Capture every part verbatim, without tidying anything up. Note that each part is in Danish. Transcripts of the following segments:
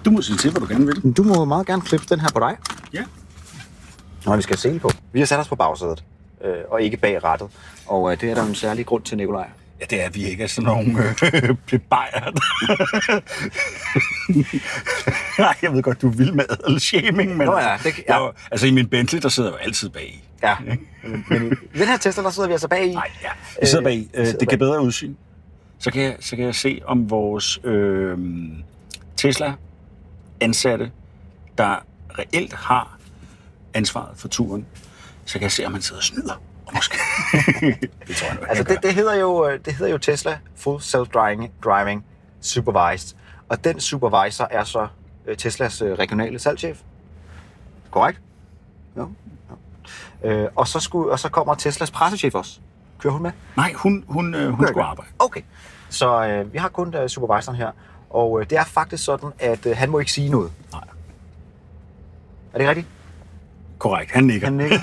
Du må sige til, hvad du gerne vil. Du må meget gerne klippe den her på dig. Ja. Nå, vi skal se på. Vi har sat os på bagsædet, øh, og ikke bag rattet. Og øh, det er der en særlig grund til, Nikolaj. Ja, det er, at vi ikke er sådan nogle øh, plebejer. Nej, jeg ved godt, du er vild med adelshaming, men Nå ja, det, ja. Jeg, altså i min Bentley, der sidder jeg jo altid bag. Ja, men i den her Tesla, der sidder vi altså bag i. Nej, ja. Vi sidder bag. Øh, det bag. kan bedre udsyn. Så kan, jeg, så kan jeg se, om vores øh, Tesla-ansatte, der reelt har ansvaret for turen, så kan jeg se, om man sidder og snyder. Måske. Det tror jeg, altså det, det, hedder jo, det hedder jo Tesla Full Self-Driving Driving Supervised. Og den supervisor er så uh, Teslas uh, regionale salgschef. Korrekt? Ja. ja. Uh, og, så skulle, og så kommer Teslas pressechef også. Kører hun med? Nej, hun, hun, øh, hun skulle arbejde. Okay. Så uh, vi har kun uh, supervisoren her. Og uh, det er faktisk sådan, at uh, han må ikke sige noget. Nej. Er det rigtigt? Korrekt, han nikker. Han nikker.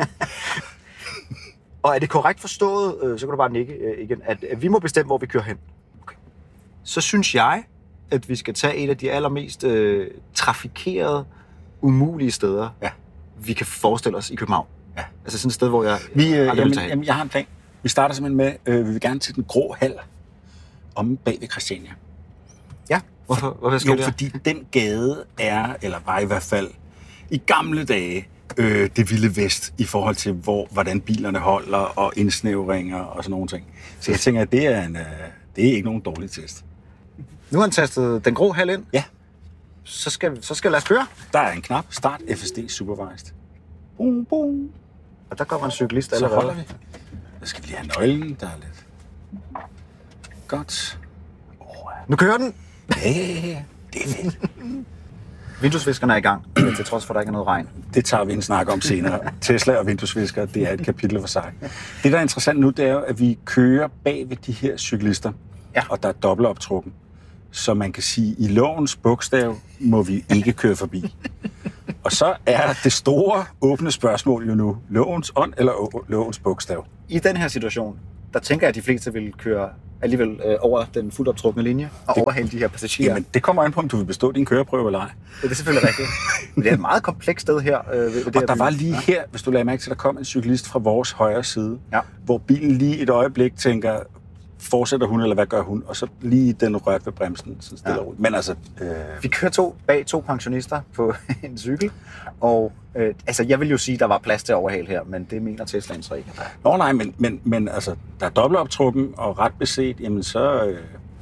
Og er det korrekt forstået, øh, så kan du bare nikke øh, igen, at, at vi må bestemme, hvor vi kører hen. Okay. Så synes jeg, at vi skal tage et af de allermest øh, trafikerede, umulige steder, ja. vi kan forestille os i København. Ja. Altså sådan et sted, hvor jeg vi, øh, aldrig jamen, vil tage hen. jamen, jeg har en plan. Vi starter simpelthen med, øh, vi vil gerne til den grå hal om bag ved Christiania. Ja, hvorfor, hvorfor skal jo, det? Fordi den gade er, eller var i hvert fald i gamle dage, Øh, det vilde vest i forhold til, hvor, hvordan bilerne holder og indsnævringer og sådan nogle ting. Så jeg tænker, at det er, en, øh, det er ikke nogen dårlig test. Nu har han tastet den grå hal ind. Ja. Så skal, så skal lad os køre. Der er en knap. Start F S D Supervised. Boom, boom. Og der kommer en cyklist så allerede. Så holder vi. Der skal vi lige have nøglen. Der er lidt. Godt. Oh, nu kører den. Ja, ja, ja. Det er fedt. Vinduesviskerne er i gang, til trods for, at der ikke er noget regn. Det tager vi en snak om senere. Tesla og vinduesvisker, det er et kapitel for sig. Det, der er interessant nu, det er jo, at vi kører bag ved de her cyklister, ja. Og der er dobbeltoptrukken. Så man kan sige, at i lovens bogstav må vi ikke køre forbi. Og så er det store, åbne spørgsmål jo nu, lovens ånd eller lovens bogstav? I den her situation, der tænker jeg, at de fleste vil køre alligevel øh, over den fuldt optrukne linje og det, overhale de her passagerer. Jamen, det kommer an på, om du vil bestå din køreprøve eller ej. Det er selvfølgelig rigtigt. Men det er et meget komplekst sted her. Øh, ved og det der her var lige her, hvis du lagde mærke til, at der kom en cyklist fra vores højre side, ja. Hvor bilen lige et øjeblik tænker, fortsætter hun, eller hvad gør hun? Og så lige den rørt ved bremsen, så stille ja. Ud. Men altså... Øh... Vi kører to bag to pensionister på en cykel, og øh, altså, jeg vil jo sige, at der var plads til overhale her, men det mener Teslaen så ikke. Nå nej, men, men, men altså, der er dobbeltoptrukken, og ret beset, jamen så... Øh...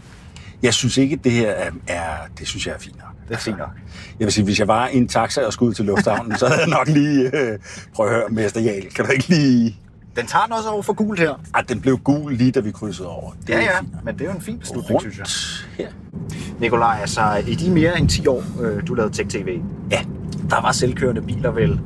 Jeg synes ikke, det her er, er... Det synes jeg er fint nok. Det er fint nok. Jeg vil sige, hvis jeg var i en taxa og skulle ud til lufthavnen, så havde jeg nok lige... Øh... Prøv at høre, Mester Jarl, kan du ikke lige... Den tager den også over for gult her. Ej, den blev gul lige da vi krydsede over. Det ja, ja, fint. Men det er jo en fin beslutning, rundt synes jeg. Her. Nikolaj, altså i de mere end ti år, øh, du lavede Tech-T V, ja. Der var selvkørende biler vel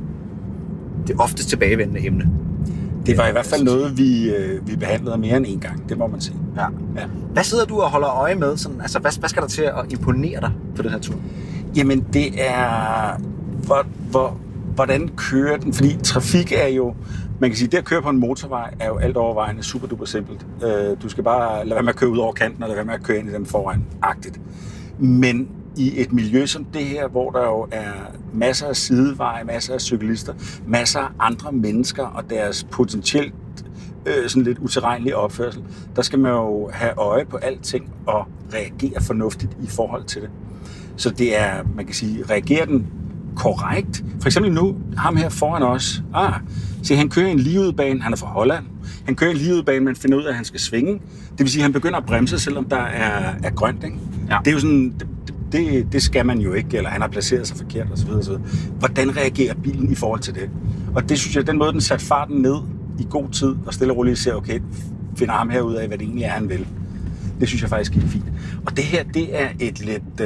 det oftest tilbagevendende emne. Det var i hvert fald noget, vi, øh, vi behandlede mere end en gang, det må man sige. Ja. Ja. Hvad sidder du og holder øje med? Sådan, altså, hvad, hvad skal der til at imponere dig på den her tur? Jamen, det er... Hvor, hvor, hvordan kører den? Fordi trafik er jo... Man kan sige, at det at køre på en motorvej er jo alt overvejende super duper simpelt. Du skal bare lade være med at køre ud over kanten, og lade være med at køre ind i dem foran-agtigt. Men i et miljø som det her, hvor der jo er masser af sideveje, masser af cyklister, masser af andre mennesker og deres potentielt øh, sådan lidt utilregnelige opførsel, der skal man jo have øje på alting og reagere fornuftigt i forhold til det. Så det er, man kan sige, reagerer den korrekt. For eksempel nu, ham her foran os, ah, se, han kører en ligeudbane, han er fra Holland, han kører en ligeudbane, men finder ud af, at han skal svinge. Det vil sige, at han begynder at bremse, selvom der er, er grønt, ikke? Ja. Det er jo sådan, det, det, det skal man jo ikke, eller han har placeret sig forkert, osv. osv. Hvordan reagerer bilen i forhold til det? Og det synes jeg, den måde, den satte farten ned i god tid, og stille og roligt ser, okay, finder ham her ud af, hvad det egentlig er, han vil. Det synes jeg faktisk er fint. Og det her, det er et lidt... Øh,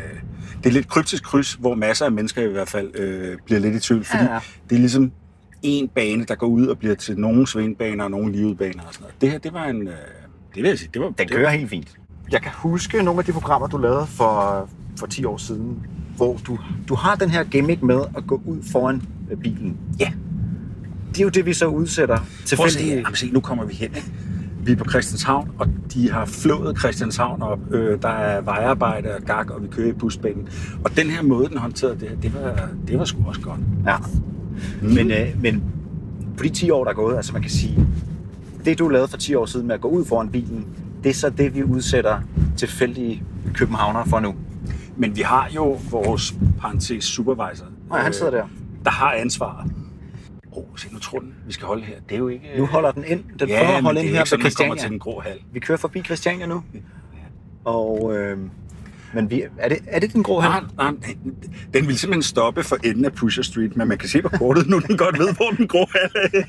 det er lidt kryptisk kryds, hvor masser af mennesker i hvert fald øh, bliver lidt i tvivl, fordi ja, ja. Det er ligesom en bane, der går ud og bliver til nogle svingbaner og nogle livebaner og sådan noget. Det her, det var en... Øh, det vil jeg sige, det var... Den det kører var... helt fint. Jeg kan huske nogle af de programmer, du lavede for, for ti år siden, hvor du, du har den her gimmick med at gå ud foran bilen. Ja. Det er jo det, vi så udsætter. Prøv at se, jamen, se, nu kommer vi hen, ikke? vi er på Christianshavn, og de har flået Christianshavn op. Øh, der er vejarbejde og gak, og vi kører i busbanen. Og den her måde, den håndterede det her, det var, det var sgu også godt. Ja. Mm. Men, øh, men på de ti år, der er gået, altså man kan sige, det du lavede for ti år siden med at gå ud foran bilen, det er så det, vi udsætter tilfældige københavnere for nu. Men vi har jo vores parentes supervisor. Nej, han sidder der. Der har ansvaret. Åh, oh, se nu tror den, vi skal holde her. Det er jo ikke... Nu holder den ind. Den ja, prøver at holde ind her ved Christiania. Til den grå hal. Vi kører forbi Christiania nu. Og... Øh, men vi, er, det, er det den grå hal? Nej, nej, den vil simpelthen stoppe for enden af Pusher Street, men man kan se på kortet nu, den godt ved, hvor den grå hal er.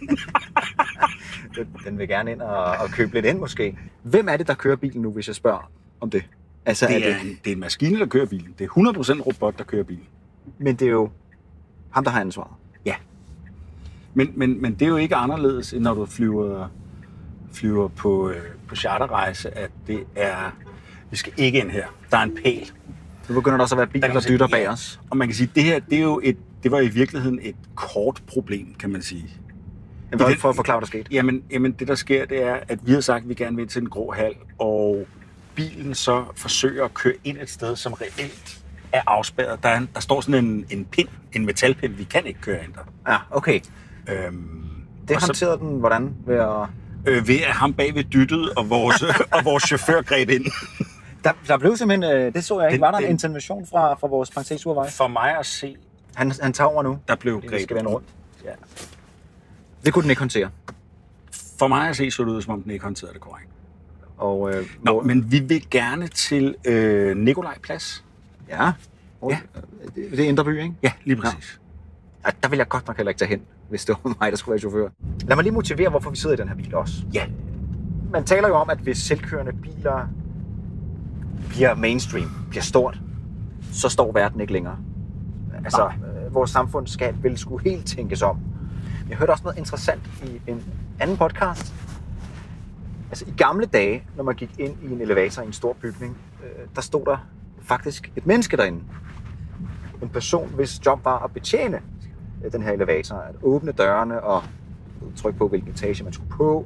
den, den vil gerne ind og, og købe lidt ind måske. Hvem er det, der kører bilen nu, hvis jeg spørger om det? Altså, det, er, er det... En, det er en maskine, der kører bilen. Det er hundrede procent robot, der kører bilen. Men det er jo ham, der har ansvaret. Ja. Men, men, men det er jo ikke anderledes, end når du flyver, flyver på, øh, på charterrejse, at det er... Vi skal ikke ind her. Der er en pæl. Så begynder der også at være biler, der, der dytter bag os. Og man kan sige, at det her, det er jo et, det var i virkeligheden et kort problem, kan man sige. Hvad den, for at forklare, hvad der skete? Jamen, jamen, det der sker, det er, at vi har sagt, at vi gerne vil til den grå hal, og bilen så forsøger at køre ind et sted, som reelt er afspærret. Der, er en, der står sådan en, en pind, en metalpind, vi kan ikke køre ind der. Ja, okay. Øhm, det håndterede så, den hvordan? Ved at... Øh, ved at ham bagved dyttede, og vores, og vores chauffør greb ind. Der, der blev simpelthen, det så jeg ikke, den, var der den, en intervention fra, fra vores parentes supervisor? For mig at se... Han, han tager over nu. Der blev grebet. Skal vende rundt. Ja. Det kunne den ikke håndtere. For mig at se, så det ud, som om den ikke håndterede det korrekt. Og, øh, Nå, hvor... men vi vil gerne til øh, Nikolaj Plads. Ja. Og, ja. Det, det er Indre By, ikke? Ja, lige præcis. Ja. Der vil jeg godt nok heller ikke tage hen, hvis det var mig, der skulle være chauffør. Lad mig lige motivere, hvorfor vi sidder i den her bil også. Ja. Man taler jo om, at hvis selvkørende biler bliver mainstream, bliver stort, så står verden ikke længere. Altså, øh, vores samfund skal vel skulle helt tænkes om. Jeg hørte også noget interessant i en anden podcast. Altså, i gamle dage, når man gik ind i en elevator i en stor bygning, øh, der stod der faktisk et menneske derinde. En person, hvis job var at betjene den her elevator, at åbne dørene og trykke på, hvilken etage man skulle på.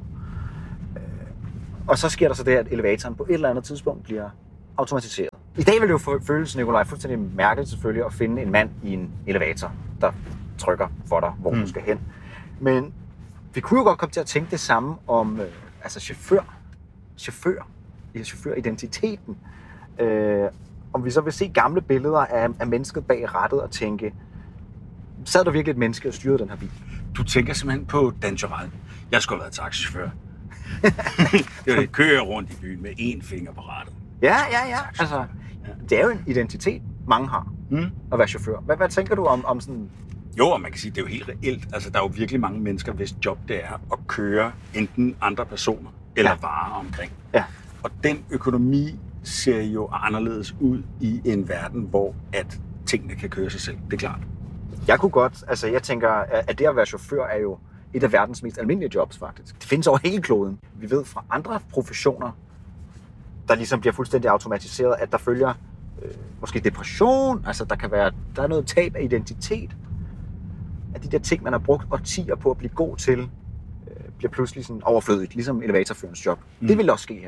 Og så sker der så det, at elevatoren på et eller andet tidspunkt bliver automatiseret. I dag vil det jo føles, Nikolaj, fuldstændig mærkeligt selvfølgelig at finde en mand i en elevator, der trykker for dig, hvor mm. du skal hen. Men vi kunne jo godt komme til at tænke det samme om øh, altså chauffør, chauffør, chaufføridentiteten. Øh, om vi så vil se gamle billeder af, af mennesket bag rattet og tænke, sad der virkelig et menneske og styrede den her bil? Du tænker simpelthen på Dan Turell. Jeg skulle have været taxichauffør. Det var det, kører rundt i byen med én finger på rattet. Ja, ja, ja. Altså, ja. Det er jo en identitet, mange har, mm. at være chauffør. Hvad, hvad tænker du om, om sådan... Jo, og man kan sige, det er jo helt reelt. Altså, der er jo virkelig mange mennesker, hvis job det er at køre enten andre personer eller ja. varer omkring. Ja. Og den økonomi ser jo anderledes ud i en verden, hvor at tingene kan køre sig selv. Det er klart. Jeg kunne godt, altså jeg tænker, at det at være chauffør er jo et af verdens mest almindelige jobs faktisk. Det findes over hele kloden. Vi ved fra andre professioner, der ligesom bliver fuldstændig automatiseret, at der følger øh, måske depression, altså der kan være, der er noget tab af identitet. At de der ting, man har brugt årtier på at blive god til, øh, bliver pludselig sådan overflødigt, ligesom elevatorførens job. Mm. Det vil også ske her.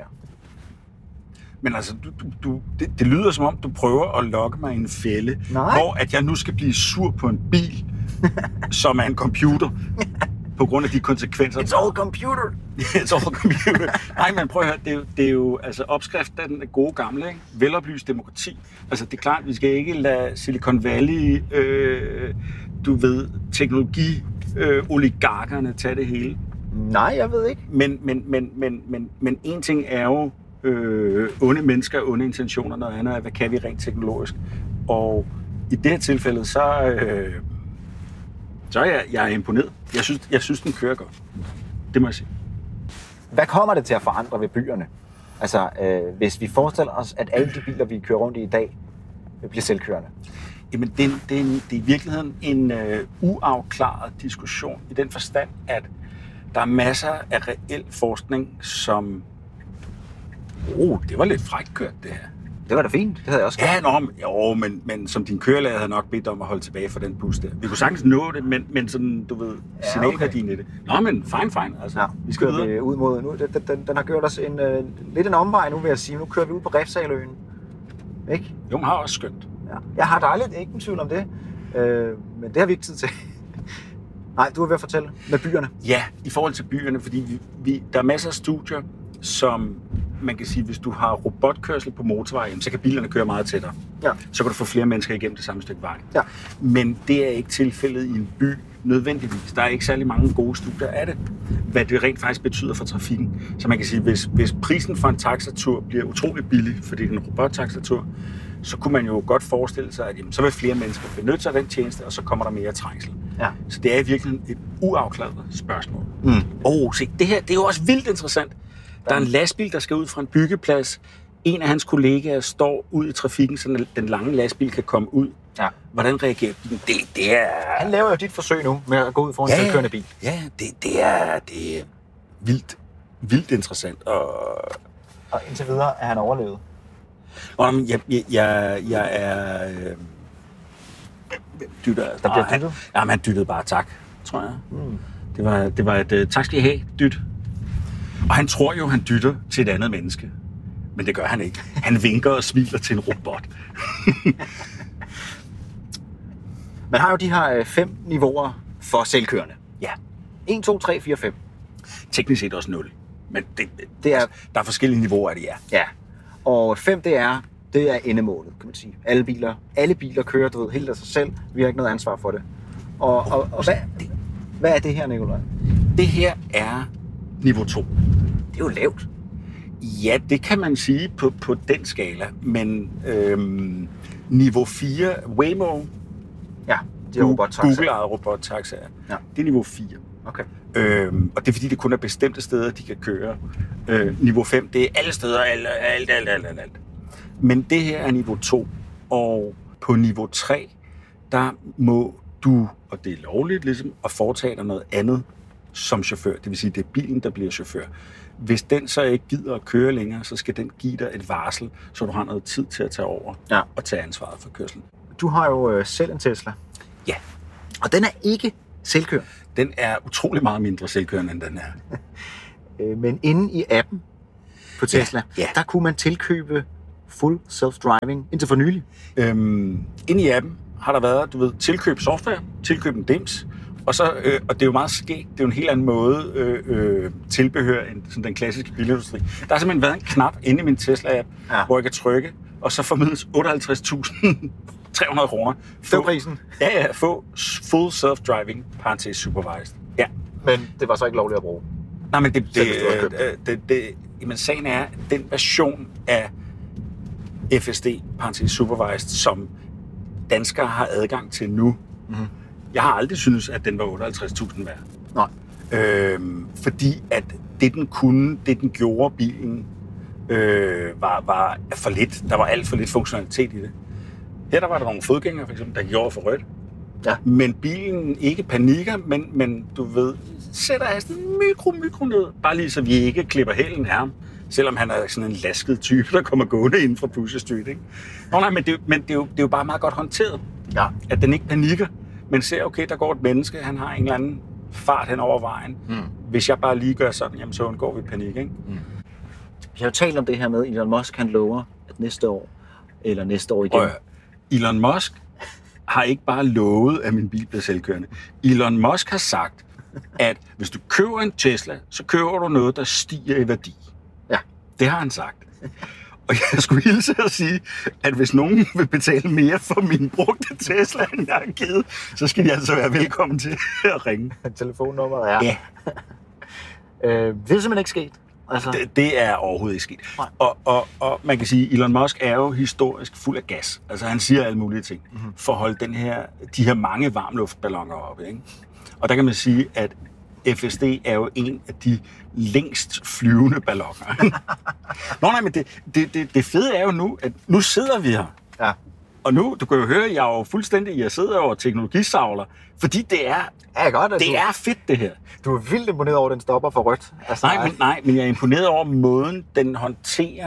Men altså, du, du, du, det, det lyder som om, du prøver at lokke mig i en fælde, Nej. hvor at jeg nu skal blive sur på en bil, som er en computer, på grund af de konsekvenser. It's all computer! It's all computer. Nej, men prøv at høre, det er jo, det er jo altså opskriften af den gode gamle, ikke? Veloplyst demokrati. Altså, det er klart, vi skal ikke lade Silicon Valley, øh, du ved, teknologi, øh, oligarkerne tage det hele. Nej, jeg ved ikke. Men, men, men, men, men, men en ting er jo, Øh, onde mennesker, onde intentioner, noget andet er, hvad kan vi rent teknologisk. Og i det her tilfælde, så, øh, så er jeg, jeg er imponeret. Jeg synes, jeg synes, den kører godt. Det må jeg sige. Hvad kommer det til at forandre ved byerne? Altså, øh, hvis vi forestiller os, at alle de biler, vi kører rundt i i dag, bliver selvkørende. Jamen, det er, det er, en, det er i virkeligheden en øh, uafklaret diskussion i den forstand, at der er masser af reel forskning, som oh, det var lidt frækt kørt, det her. Det var da fint. Det havde jeg også Ja, nå, men, jo, men, men som din kørelærer havde nok bedt om at holde tilbage for den bus der. Vi kunne sagtens nå det, men, men sådan, du ved, Ja, signalværdien i det. Nå, men fine, fine. Altså, Ja, vi skal videre. vi ud mod nu. Den, den, den har gjort os en, øh, lidt en omvej nu, vil jeg sige. Nu kører vi ud på Refshaløen. Ikke? Jo, har også skønt. Ja. Jeg har dejligt, ikke en tvivl om det. Øh, men det har vi ikke tid til. Nej, du er ved at fortælle med byerne. Ja, i forhold til byerne, fordi vi, vi, der er masser af studier, som man kan sige, hvis du har robotkørsel på motorvejen, så kan bilerne køre meget tættere. Ja. Så kan du få flere mennesker igennem det samme stykke vej. Ja. Men det er ikke tilfældet i en by nødvendigvis. Der er ikke særlig mange gode studier af det, hvad det rent faktisk betyder for trafikken. Så man kan sige, hvis, hvis prisen for en taxatur bliver utrolig billig, fordi det er en robottaxatur, så kunne man jo godt forestille sig, at jamen, så vil flere mennesker benytte sig af den tjeneste, og så kommer der mere trængsel. Ja. Så det er virkelig et uafklaret spørgsmål. Mm. Åh, oh, se, det her det er jo også vildt interessant. Der er en lastbil, der skal ud fra en byggeplads. En af hans kollegaer står ud i trafikken, så den lange lastbil kan komme ud. Ja. Hvordan reagerer bilen? Det, det er... Han laver jo dit forsøg nu med at gå ud foran en Ja, selvkørende bil. Ja, det, det, er, det er vildt, vildt interessant. Og, Og indtil videre er han overlevet. og jamen, jeg, jeg, jeg, jeg er... Øh, dytter, Der bliver han, dyttet? jamen, han dyttede bare tak, tror jeg. Mm. Det var, det var et uh, tak skal I have, dyt. Og han tror jo, han dytter til et andet menneske. Men det gør han ikke. Han vinker og smiler til en robot. Man har jo de her øh, fem niveauer for selvkørende. Ja, en, to, tre, fire, fem. teknisk set også nul. Men det, Det er, der er forskellige niveauer af det, ja. ja. Og fem, det er, det er endemålet, kan man sige. Alle biler, alle biler kører, du ved, helt af sig selv. Vi har ikke noget ansvar for det. Og, og, og hvad, hvad er det her, Nikolaj? Det her er niveau to. Det er jo lavt. Ja, det kan man sige på, på den skala. Men øhm, niveau fire, Waymo, Ja, de er robottaxaer. Google-ejet robottaxaer, Ja. det er niveau fire. Okay. Øhm, og det er fordi, det kun er bestemte steder, de kan køre. Øh, niveau fem, det er alle steder, alt, alt, alt, alt, alt, alt. Men det her er niveau to, og på niveau tre, der må du, og det er lovligt ligesom, at foretage dig noget andet som chauffør. Det vil sige, det er bilen, der bliver chauffør. Hvis den så ikke gider at køre længere, så skal den give dig et varsel, så du har noget tid til at tage over Ja. og tage ansvaret for kørslen. Du har jo øh, selv en Tesla. Ja, Og den er ikke selvkørende. den er utrolig meget mindre selvkørende, end den er. Øh, men inde i appen på Tesla, Ja, ja. der kunne man tilkøbe full self-driving indtil for nylig. Øhm, inde i appen har der været, du ved, tilkøb software, tilkøb en dims, og, så, øh, og det er jo meget skægt, det er jo en helt anden måde øh, øh, tilbehør end sådan den klassiske bilindustri. Der har simpelthen været en knap inde i min Tesla-app, Ja. hvor jeg kan trykke, og så formidles otteoghalvtreds tusind tre hundrede kroner. Det var prisen. Ja, ja, få full self-driving, parentes supervised. Ja. Men det var så ikke lovligt at bruge. Nej, men det, det, Selv hvis du havde købt øh, det, det, jamen, sagen er, at den version af F S D, parentes supervised, som danskere har adgang til nu, Mm-hmm. jeg har aldrig syntes, at den var otteoghalvtreds tusind værd. Nej. Øhm, fordi at det, den kunne, det den gjorde bilen, øh, var, var for lidt. Der var alt for lidt funktionalitet i det. Her der var der nogle fodgængere, for eksempel, der gjorde for rødt. Ja. Men bilen ikke panikker, men, men du ved, sætter hasten mikro, mikro ned. Bare lige så vi ikke klipper hælen af ham. Selvom han er sådan en lasket type, der kommer gående inden for Pusher Street, ikke? Nå nej, men, det, men det, er jo, det er jo bare meget godt håndteret. Ja. At den ikke panikker, men ser, okay, der går et menneske, han har en eller anden fart hen over vejen. Mm. Hvis jeg bare lige gør sådan, jamen så undgår vi panik, ikke? Vi har jo talt om det her med, at Elon Musk han lover, at næste år, eller næste år igen. Og Elon Musk har ikke bare lovet, at min bil bliver selvkørende. Elon Musk har sagt, at hvis du køber en Tesla, så køber du noget, der stiger i værdi. Ja. Det har han sagt. Og jeg skulle hilse at sige, at hvis nogen vil betale mere for min brugte Tesla, end jeg har givet, så skal de altså være velkommen til at ringe. Telefonnummeret er. Ja. Øh, det er simpelthen ikke sket. Altså, Det, det er overhovedet ikke sket. Nej. Og, og, og man kan sige, at Elon Musk er jo historisk fuld af gas. Altså han siger alle mulige ting Mhm. for at holde den her, de her mange varmluftballoner oppe. Ikke? Og der kan man sige, at F S D er jo en af de længst flyvende balloner. Nå nej, men det, det, det, det fede er jo nu, at nu sidder vi her. ja. Og nu, du kan jo høre, jeg er jo fuldstændig, jeg sidder over teknologisavler, fordi det er, Ja, godt, at det du, er fedt det her. du er vildt imponeret over, at den stopper for rødt. Altså, Nej, men, nej, men jeg er imponeret over måden, den håndterer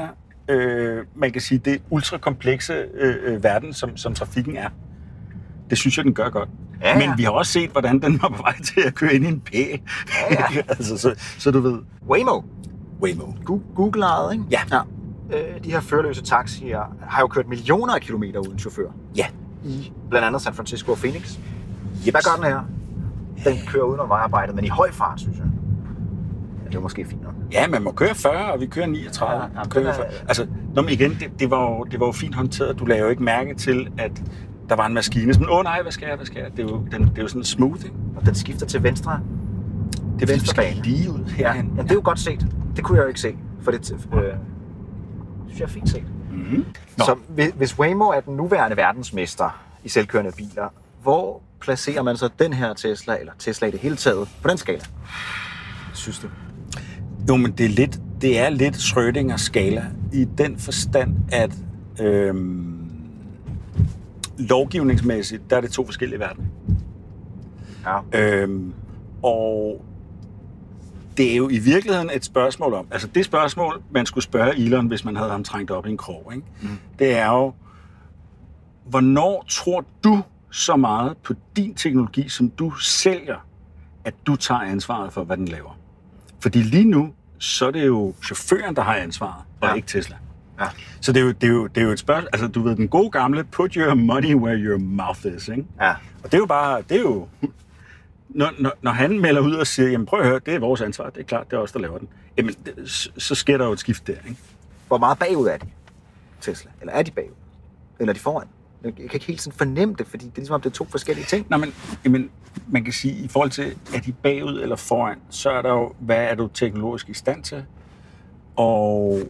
øh, man kan sige, det ultrakomplekse øh, verden, som, som trafikken er. Det synes jeg, den gør godt. Ja, ja. Men vi har også set, hvordan den var på vej til at køre ind i en pæl. Ja, ja. altså, så, så du ved... Waymo. Waymo. Google-ejet, ikke? Ja. ja. Øh, de her førerløse taxier har jo kørt millioner af kilometer uden chauffør. Ja. I blandt andet San Francisco og Phoenix. Yep. Hvad gør den her? Den kører uden om vejarbejdet, men i høj fart, synes jeg. Ja, det er måske fint nok. Ja, man må køre fyrre, og vi kører niogtredive. Ja, ja, kører er... fyrre. Altså, nå, men igen, det, det, var jo, det var jo fint håndteret. Du lagde jo ikke mærke til, at der var en maskine. Sådan, åh nej, hvad skal jeg, hvad skal jeg? Det er jo, den, det er jo sådan smooth, ikke? Og den skifter til venstre. Det er venstre skal lige ud herhen. Ja, det er jo godt set. Det kunne jeg jo ikke se, for det øh, synes jeg er fint set. Mm-hmm. Så hvis Waymo er den nuværende verdensmester i selvkørende biler, hvor placerer man så den her Tesla, eller Tesla i det hele taget, på den skala? Synes du? Jo, men det er lidt, det er lidt Schrödingers skala i den forstand, at øhm, lovgivningsmæssigt, der er det to forskellige verdener. Ja. Øhm, og det er jo i virkeligheden et spørgsmål om, altså det spørgsmål, man skulle spørge Elon, hvis man havde ham trængt op i en krog, ikke? Mm. Det er jo, hvornår tror du så meget på din teknologi, som du sælger, at du tager ansvaret for, hvad den laver? Fordi lige nu, så er det jo chaufføren, der har ansvaret, og ja. ikke Tesla. Ja. Så det er, jo, det, er jo, det er jo et spørgsmål, altså du ved, den gode gamle, put your money where your mouth is, ikke? Ja. Og det er jo bare, det er jo, når, når, når han melder ud og siger, jamen prøv at høre, det er vores ansvar, det er klart, det er os, der laver den, jamen det, så, så sker der jo et skift der, ikke? Hvor meget bagud er de, Tesla? Eller er de bagud? Eller er de foran? Jeg kan ikke helt sådan fornemme det, fordi det er ligesom, om det er to forskellige ting. Nå, men jamen, man kan sige, i forhold til, er de bagud eller foran, så er der jo, hvad er du teknologisk i stand til? Og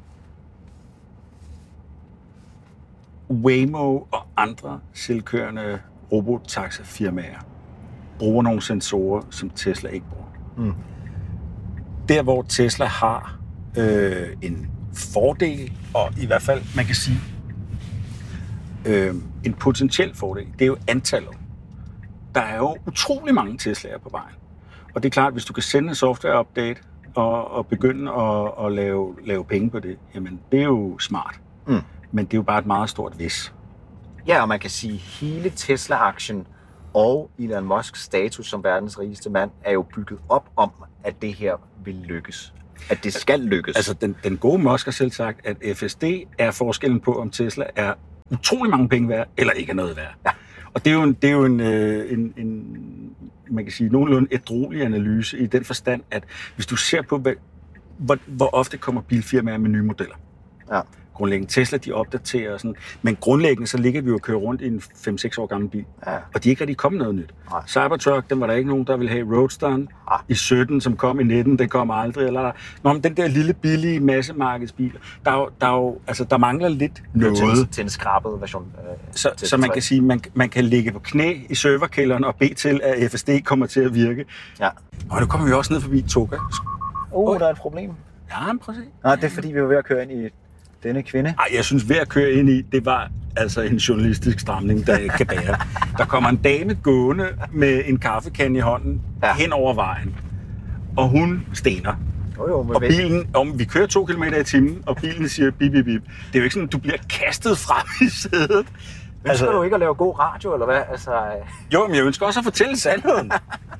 Waymo og andre selvkørende robottaxafirmaer bruger nogle sensorer, som Tesla ikke bruger. Mm. Der, hvor Tesla har øh, en fordel, og i hvert fald, man kan sige, øh, en potentiel fordel, det er jo antallet. Der er jo utrolig mange Tesla'er på vejen. Og det er klart, hvis du kan sende en software-update og, og begynde at, at lave, lave penge på det, jamen det er jo smart. Mm. Men det er jo bare et meget stort hvis. Ja, og man kan sige, at hele Tesla-aktien og Elon Musks status som verdens rigeste mand er jo bygget op om, at det her vil lykkes. At det skal lykkes. Altså, den, den gode Musk har selv sagt, at F S D er forskellen på, om Tesla er utrolig mange penge værd, eller ikke er noget værd. Ja. Og det er jo en, det er jo en, en, en man kan sige, nogenlunde ædruelig analyse i den forstand, at hvis du ser på, hvor, hvor ofte kommer bilfirmaer med nye modeller. Ja. Grundlæggende. Tesla, de opdaterer sådan, men grundlæggende, så ligger vi jo og kører rundt i en fem seks år gammel bil. Ja. Og de er ikke rigtig kommet noget nyt. Nej. Cybertruck, den var der ikke nogen, der ville have. Roadsteren ja. i sytten, som kom i nitten, den kom aldrig. Eller, nå, men den der lille, billige massemarkedsbil, der, er jo, der, er jo, altså, der mangler lidt noget. Til, til en skrabet version. Øh, så, så man kan sige, man, man kan ligge på knæ i serverkælderen og bede til, at F S D kommer til at virke. Ja. Og nu kommer vi også ned forbi Toga. Åh, oh, der er et problem. Ja, men prøv at se. Nej, det er fordi, vi var ved at køre ind i denne kvinde. Ej, jeg synes, ved at køre ind i, det var altså en journalistisk stramning, der ikke kan bære. Der kommer en dame gående med en kaffekande i hånden ja. hen over vejen, og hun stener. Jo, jo, og bilen, om vi kører to kilometer i timen, og bilen siger bip, bip, bip. Det er jo ikke sådan, at du bliver kastet frem i sædet. Men altså, skal du ikke at lave god radio, eller hvad? Altså, jo, men jeg ønsker også at fortælle sandheden.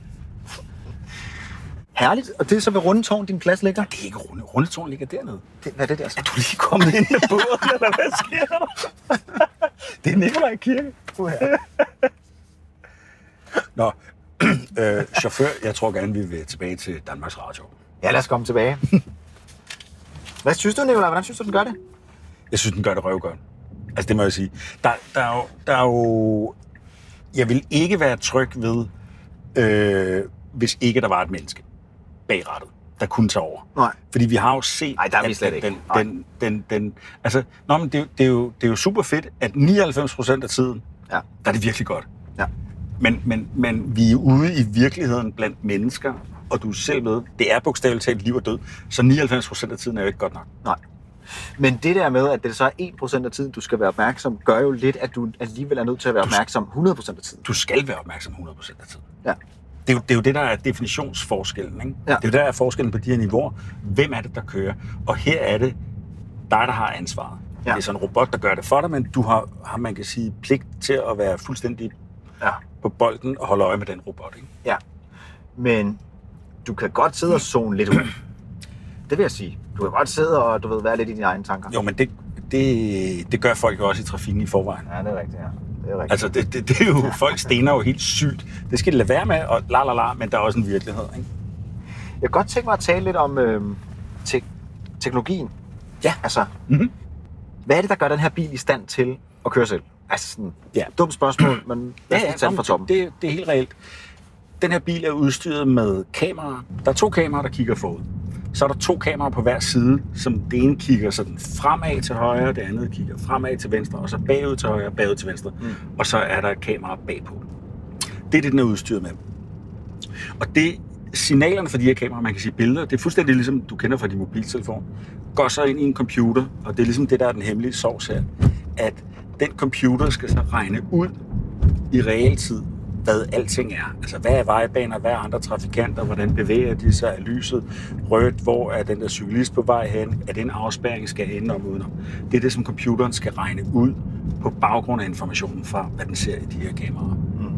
Herligt. Og det er så ved Rundetårn, din plads ligger? Ja, det er ikke Runde. Rundetårn ligger dernede. Det, hvad er det der så? Er du lige kommet ind med båden, eller hvad sker der? Det er Nikolaj Kirke. Nå, øh, chauffør, jeg tror gerne, vi vil tilbage til Danmarks Radio. Ja, lad os komme tilbage. Hvad synes du, Nikolaj? Hvordan synes du, den gør det? Jeg synes, den gør det røvgodt. Altså, det må jeg sige. Der, der, er jo, der er jo... Jeg vil ikke være tryg ved, øh, hvis ikke der var et menneske bag rattet, der kunne tage over. Nej. Fordi vi har jo set... Nej, der er vi slet ikke. Den, den, den, den, altså, nå, men det, det, er jo, det er jo super fedt, at nioghalvfems procent af tiden, ja. der er det virkelig godt. Ja. Men, men, men vi er ude i virkeligheden blandt mennesker, og du selv ved, det er bogstaveligt talt liv og død, så nioghalvfems procent af tiden er jo ikke godt nok. Nej. Men det der med, at det så er en procent af tiden, du skal være opmærksom, gør jo lidt, at du alligevel er nødt til at være opmærksom hundrede procent af tiden. Du skal være opmærksom hundrede procent af tiden. Ja. Det er, jo, det er jo det, der er definitionsforskellen. Ikke? Ja. Det er jo der er forskellen på de her niveauer. Hvem er det, der kører? Og her er det dig, der har ansvaret. Ja. Det er sådan en robot, der gør det for dig, men du har, har man kan sige, pligt til at være fuldstændig ja. på bolden og holde øje med den robot. Ikke? Ja, men du kan godt sidde og zone lidt ud. Det vil jeg sige. Du kan godt sidde og du ved, være lidt i dine egne tanker. Jo, men det, det, det gør folk jo også i trafikken i forvejen. Ja, det er rigtigt, ja. Det er rigtigt. Altså, det, det, det er jo, folk stener jo helt sygt. Det skal de lade være med, og la la la, men der er også en virkelighed, ikke? Jeg kan godt tænke mig at tale lidt om øh, te- teknologien. Ja. Altså, Mm-hmm. hvad er det, der gør den her bil i stand til at køre selv? Altså sådan, Ja. dumt spørgsmål, men lad os Ja, lige tage den fra toppen. det, det er helt reelt. Den her bil er udstyret med kameraer. Der er to kameraer, der kigger forud. Så er der to kameraer på hver side, som det ene kigger sådan fremad til højre, det andet kigger fremad til venstre, og så bagud til højre, bagud til venstre. Mm. Og så er der et kamera bagpå. Det er det, den er udstyret med. Og det signalerne fra de her kameraer, man kan sige billeder, det er fuldstændig ligesom du kender fra din mobiltelefon, går så ind i en computer, og det er ligesom det, der er den hemmelige sovs her, at den computer skal så regne ud i realtid, hvad alting er. Altså, hvad er vejbaner, hvad er andre trafikanter, hvordan bevæger de sig, er lyset rødt, hvor er den der cyklist på vej hen, er den afspærring skal ende om udenom. Det er det, som computeren skal regne ud på baggrund af informationen fra, hvad den ser i de her kameraer. Mm.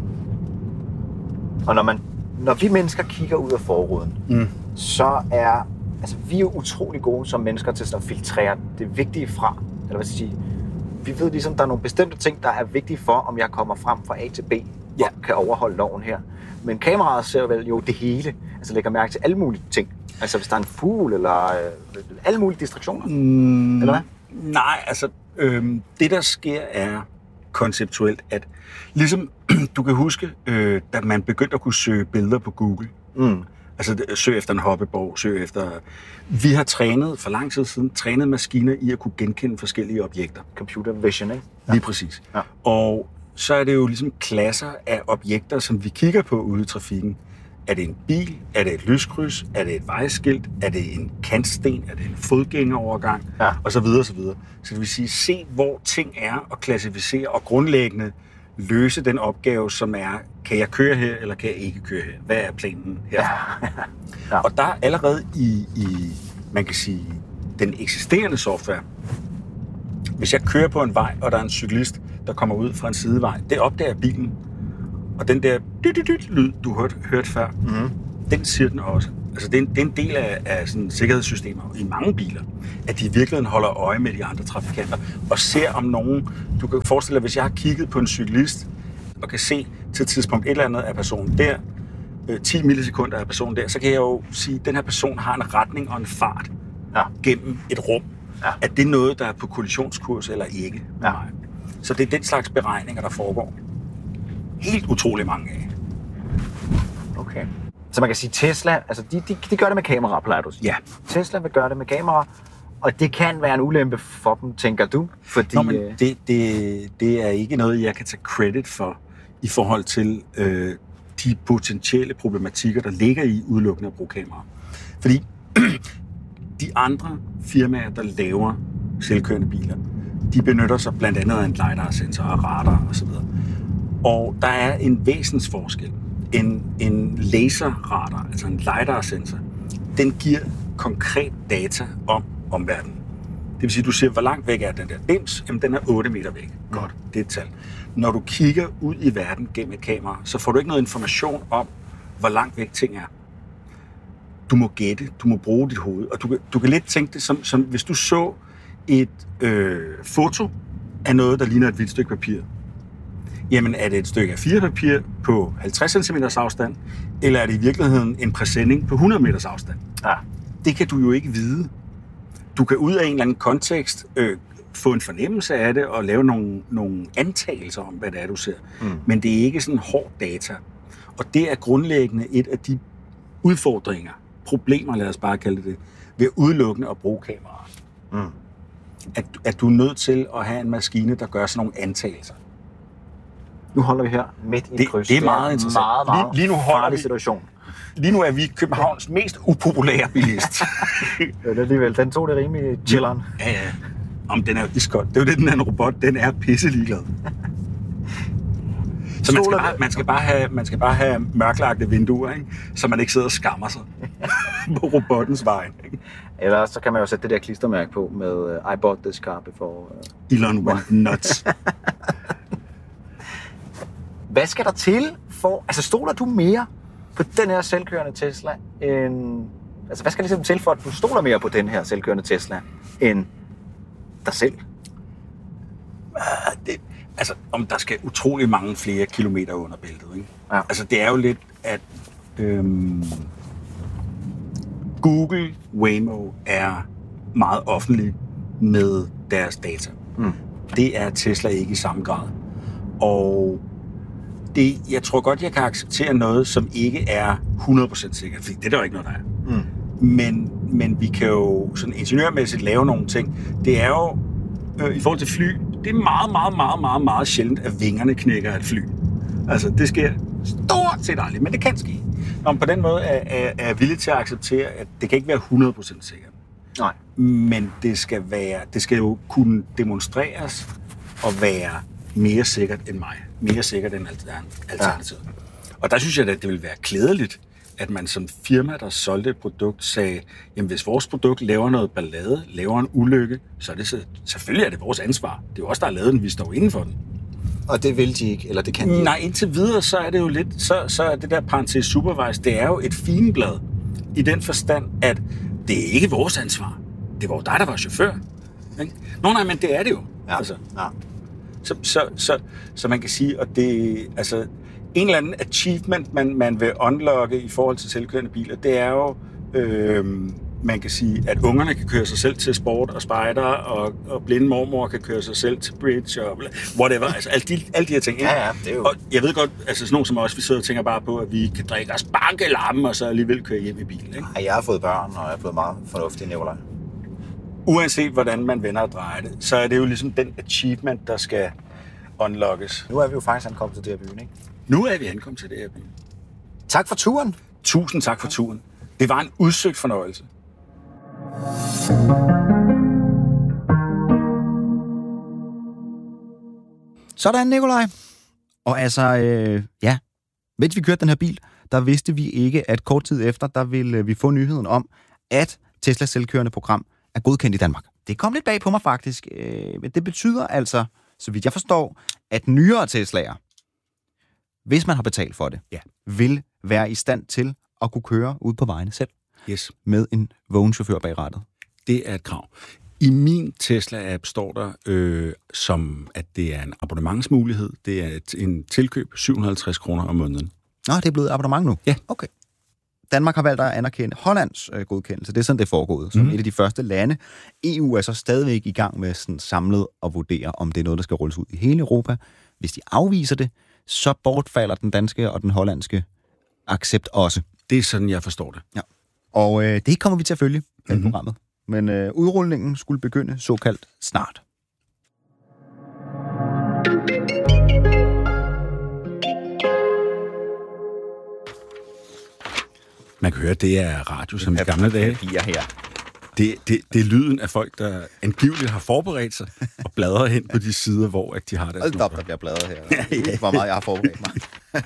Og når man når vi mennesker kigger ud af forruden, mm. så er altså vi er jo utrolig gode som mennesker til at filtrere det vigtige fra. Eller hvad skal jeg sige? Vi ved ligesom, der er nogle bestemte ting, der er vigtige for, om jeg kommer frem fra A til B ja. og kan overholde loven her. Men kameraet ser vel jo det hele. Altså lægger mærke til alle mulige ting. Altså hvis der er en fugl eller øh, alle mulige distraktioner. Mm, eller hvad? Nej, altså øh, det der sker er konceptuelt, at ligesom du kan huske, øh, da man begyndte at kunne søge billeder på Google. Mm. Altså søg efter en hoppeborg, søg efter... Vi har trænet for lang tid siden, trænet maskiner i at kunne genkende forskellige objekter. Computer vision, ikke? Ja. Lige præcis. Ja. Og så er det jo ligesom klasser af objekter, som vi kigger på ude i trafikken. Er det en bil? Er det et lyskryds? Er det et vejskilt? Er det en kantsten? Er det en fodgængerovergang? Ja. Og så videre, og så videre. Så det vil sige, se hvor ting er og klassificere og grundlæggende løse den opgave, som er, kan jeg køre her, eller kan jeg ikke køre her? Hvad er planen herfra? Ja. Ja. Og der er allerede i, i, man kan sige, den eksisterende software, hvis jeg kører på en vej, og der er en cyklist, der kommer ud fra en sidevej, det opdager bilen. Og den der lyd, du hørte, hørte før, mm-hmm. den siger den også. Altså, det er en, det er en del af, af sådan sikkerhedssystemer i mange biler, at de i virkeligheden holder øje med de andre trafikanter og ser om nogen. Du kan forestille dig, hvis jeg har kigget på en cyklist og kan se til et tidspunkt et eller andet af personen der, øh, ti millisekunder af personen der, så kan jeg jo sige, at den her person har en retning og en fart ja. gennem et rum. Ja. Er det noget, der er på kollisionskurs eller ikke? Ja. Nej. Så det er den slags beregninger, der foregår. Helt utrolig mange af. Okay. Så man kan sige, Tesla, altså de, de, de gør det med kamera, plejer du sige. Ja. Tesla vil gøre det med kamera, og det kan være en ulempe for dem, tænker du? Fordi, Nå, men det, det, det er ikke noget, jeg kan tage credit for i forhold til øh, de potentielle problematikker, der ligger i udelukkende at bruge kamera. Fordi de andre firmaer, der laver selvkørende biler, de benytter sig blandt andet af en lidar-sensor og radar osv. Og der er en væsensforskel. En, en laserradar, altså en lidar-sensor, den giver konkret data om omverdenen. Det vil sige, du siger, hvor langt væk er den der dims? Jamen, den er otte meter væk. Godt, det er et tal. Når du kigger ud i verden gennem et kamera, så får du ikke noget information om, hvor langt væk ting er. Du må gætte, du må bruge dit hoved, og du kan, du kan lidt tænke det som, som hvis du så et øh, foto af noget, der ligner et hvidt stykke papir. Jamen, er det et stykke af fire papir på halvtreds centimeter afstand, eller er det i virkeligheden en præsending på hundrede meters afstand? Ja. Det kan du jo ikke vide. Du kan ud af en eller anden kontekst øh, få en fornemmelse af det og lave nogle, nogle antagelser om, hvad det er, du ser. Mm. Men det er ikke sådan hård data. Og det er grundlæggende et af de udfordringer, problemer, lad os bare kalde det, ved udelukkende at bruge kameraer. Mm. At, at du er nødt til at have en maskine, der gør sådan nogle antagelser. Nu holder vi her midt i det, kryds. Det er meget interessant. Meget, meget lige, lige nu holder vi, situation. Lige nu er vi Københavns mest upopulære bilist. Det er alligevel. Den tog det rimelig chilleren. Ja, ja. Om den er jo iskold. Det er jo det, den her robot, den er pisse ligeglad. Så man skal, bare, man, skal bare have, man skal bare have mørklagte vinduer, ikke? Så man ikke sidder og skammer sig på robottens vej. Ikke? Ellers så kan man jo sætte det der klistermærke på med uh, I bought this car before. Uh... Elon went nuts. Hvad skal der til for... Altså, stoler du mere på den her selvkørende Tesla end... Altså, hvad skal det til for, at du stoler mere på den her selvkørende Tesla end dig selv? Det, altså, om der skal utrolig mange flere kilometer under bæltet, ikke? Ja. Altså, det er jo lidt, at øhm, Google Waymo er meget offentlig med deres data. Mm. Det er Tesla ikke i samme grad. Og det, jeg tror godt, jeg kan acceptere noget, som ikke er hundrede procent sikkert, fordi det er der jo ikke noget, der er. Mm. Men, men vi kan jo sådan ingeniørmæssigt lave nogle ting. Det er jo, øh, i forhold til fly, det er meget, meget, meget, meget, meget sjældent, at vingerne knækker et fly. Altså, det sker stort set aldrig, men det kan ske. Og på den måde er, er, er jeg villig til at acceptere, at det kan ikke være hundrede procent sikkert. Nej. Men det skal, være, det skal jo kunne demonstreres og være mere sikkert end mig. Mere sikkert end alternativet. Ja. Og der synes jeg, at det vil være klædeligt, at man som firma, der solgte et produkt, sagde, jamen hvis vores produkt laver noget ballade, laver en ulykke, så er det så, selvfølgelig er det vores ansvar. Det er jo os, der har lavet den, vi står inden for den. Og det vil de ikke, eller det kan de ikke? Nej, indtil videre, så er det jo lidt, så, så er det der parentes supervise, det er jo et figenblad i den forstand, at det er ikke vores ansvar. Det var jo dig, der var chauffør. Ikke? Nå nej, men det er det jo. Ja. Altså. Ja. Så, så, så, så man kan sige, at det, altså, en eller anden achievement, man, man vil unlocke i forhold til selvkørende biler, det er jo, øh, man kan sige, at ungerne kan køre sig selv til sport og spejder, og, og blinde mormor kan køre sig selv til bridge, og whatever, altså alle de, alle de her ting. Ja, ja, det er jo... Og jeg ved godt, altså sådan nogen som os, vi sidder og tænker bare på, at vi kan drikke os bankelamme, og så alligevel køre hjem i bilen, ikke? Ja, jeg har fået børn, og jeg er blevet meget fornuftig, Nikolaj. Uanset hvordan man vender og drejer det, så er det jo ligesom den achievement, der skal unlockes. Nu er vi jo faktisk ankommet til det her byen, ikke? Nu er vi ankommet til det her byen. Tak for turen. Tusind tak for turen. Det var en udsøgt fornøjelse. Sådan, Nikolaj. Og altså, øh, ja, mens vi kørte den her bil, der vidste vi ikke, at kort tid efter, der ville vi få nyheden om, at Teslas selvkørende program er godkendt i Danmark. Det kom lidt bag på mig faktisk, øh, men det betyder altså, så vidt jeg forstår, at nyere Teslaer, hvis man har betalt for det, ja, vil være i stand til at kunne køre ud på vejene selv. Yes. Med en vågen chauffør bag rattet. Det er et krav. I min Tesla-app står der, øh, som at det er en abonnementsmulighed. Det er et, en tilkøb syv hundrede og halvtreds kroner om måneden. Nå, det er blevet abonnement nu? Ja. Okay. Danmark har valgt at anerkende Hollands øh, godkendelse. Det er sådan, det er foregået, som mm. et af de første lande. E U er så stadigvæk i gang med sådan samlet at vurdere, om det er noget, der skal rulles ud i hele Europa. Hvis de afviser det, så bortfalder den danske og den hollandske accept også. Det er sådan, jeg forstår det. Ja. Og øh, det kommer vi til at følge i mm-hmm. programmet. Men øh, udrulningen skulle begynde såkaldt snart. Man kan høre, det er radio som i gamle dage. Her. Det, det, det er lyden af folk, der angiveligt har forberedt sig og bladrer hen på de sider, hvor at de har deres Hold op, der bliver bladret her. Ja, ja. Hvor meget jeg har forberedt mig.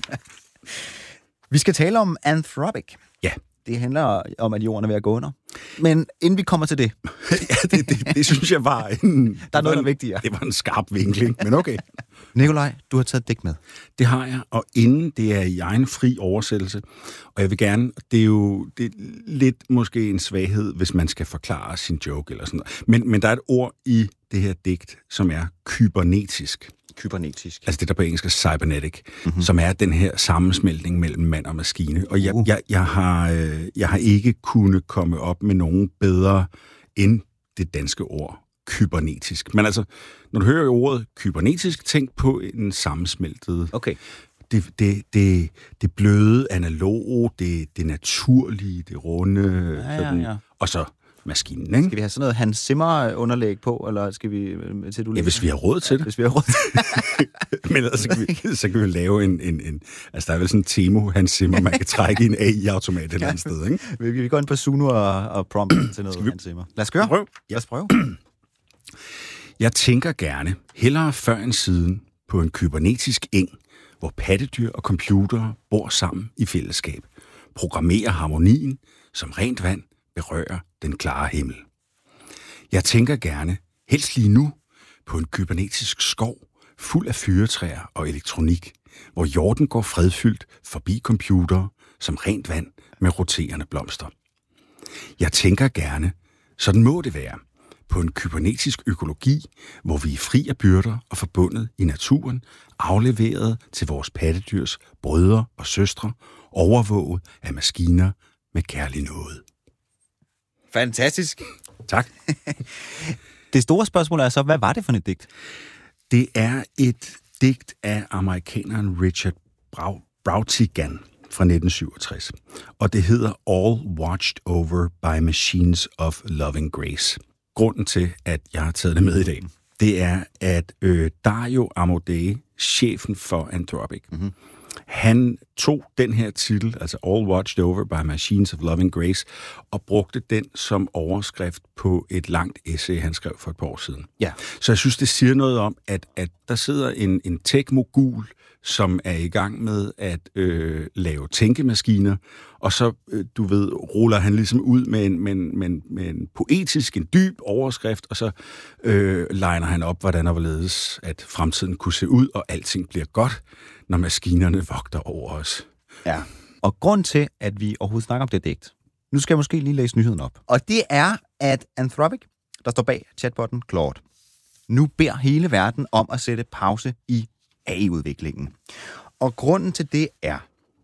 Vi skal tale om Anthropic. Ja. Det handler om, at jorden er ved at gå under. Men inden vi kommer til det... ja, det, det, det synes jeg var en... Der er noget, der er vigtigere. Det var en skarp vinkling, men okay. Nikolaj, du har taget dæk med. Det har jeg, og inden det er i egen fri oversættelse. Og jeg vil gerne... Det er jo det er lidt måske en svaghed, hvis man skal forklare sin joke eller sådan noget. Men, men der er et ord i det her digt, som er kybernetisk. Kybernetisk. Altså det, der på engelsk er cybernetic, mm-hmm. som er den her sammensmeltning mellem mand og maskine. Og jeg, uh. jeg, jeg, har, øh, jeg har ikke kunnet komme op med nogen bedre end det danske ord kybernetisk. Men altså, når du hører ordet kybernetisk, tænk på en sammensmeltet... Okay. Det, det, det, det bløde, analoge, det, det naturlige, det runde, ja, sådan, ja, ja. Og så maskinen, ikke? Skal vi have sådan noget Hans Zimmer-underlæg på, eller skal vi... Til, du ja, hvis vi har råd til det. Hvis vi har råd til det. Men ellers så kan, vi, så kan vi lave en, en, en... Altså, der er vel sådan en Temo Hans Zimmer, man kan trække i en A I-automat et eller andet sted, ikke? Vi, vi går ind på Suno og, og prompt til noget Hans Zimmer. Lad os gøre. Prøv. Lad os prøve. Jeg tænker gerne, hellere før end siden, på en kybernetisk eng, hvor pattedyr og computere bor sammen i fællesskab, programmerer harmonien, som rent vand, berører den klare himmel. Jeg tænker gerne, helst lige nu, på en kybernetisk skov, fuld af fyretræer og elektronik, hvor jorden går fredfyldt forbi computere som rent vand med roterende blomster. Jeg tænker gerne, sådan må det være, på en kybernetisk økologi, hvor vi er fri af byrder og forbundet i naturen, afleveret til vores pattedyrs brødre og søstre, overvåget af maskiner med kærlig nåde. Fantastisk. Tak. Det store spørgsmål er så, hvad var det for et digt? Det er et digt af amerikaneren Richard Brautigan fra nitten syvogtres, og det hedder All Watched Over by Machines of Loving Grace. Grunden til, at jeg har taget det med i dag, det er, at øh, Dario Amodei, chefen for Anthropic, mm-hmm. han tog den her titel, altså All Watched Over by Machines of Loving Grace, og brugte den som overskrift på et langt essay, han skrev for et par år siden. Ja. Så jeg synes, det siger noget om, at, at der sidder en, en tech-mogul, som er i gang med at øh, lave tænkemaskiner, og så, øh, du ved, ruller han ligesom ud med en, med en, med en, med en poetisk, en dyb overskrift, og så øh, liner han op, hvordan og hvorledes, at fremtiden kunne se ud, og alting bliver godt, når maskinerne vogter over os. Ja, og grund til, at vi overhovedet snakker om det digt, nu skal jeg måske lige læse nyheden op, og det er, at Anthropic, der står bag chatbotten Claude, nu beder hele verden om at sætte pause i A I-udviklingen. Og grunden til det er,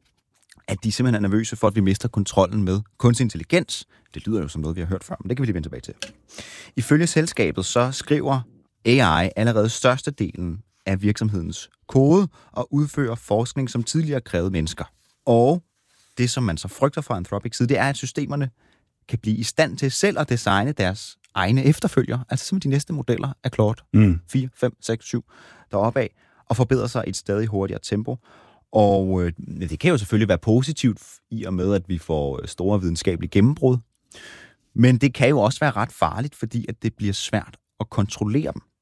at de simpelthen er nervøse for, at vi mister kontrollen med kunstig intelligens. Det lyder jo som noget, vi har hørt før, men det kan vi lige vende tilbage til. Ifølge selskabet, så skriver A I allerede størstedelen af virksomhedens kode og udfører forskning, som tidligere krævede mennesker. Og det, som man så frygter fra Anthropic side, det er, at systemerne kan blive i stand til selv at designe deres egne efterfølger, altså simpelthen de næste modeller af Claude Mm. fire, fem, seks, syv deroppe af, og forbedre sig i et stadig hurtigere tempo. Og øh, det kan jo selvfølgelig være positivt i og med, at vi får store videnskabelige gennembrud. Men det kan jo også være ret farligt, fordi at det bliver svært at kontrollere dem.